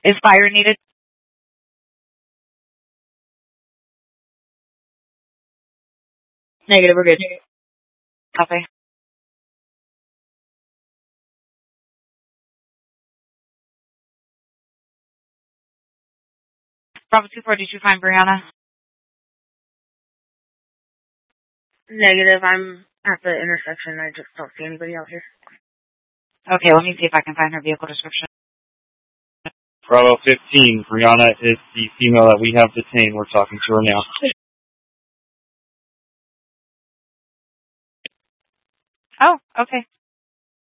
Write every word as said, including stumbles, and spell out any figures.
Is fire needed? Negative, we're good. Copy. Bravo two four, did you find Brianna? Negative, I'm at the intersection. I just don't see anybody out here. Okay, let me see if I can find her vehicle description. Bravo fifteen, Brianna is the female that we have detained. We're talking to her now. Oh, okay.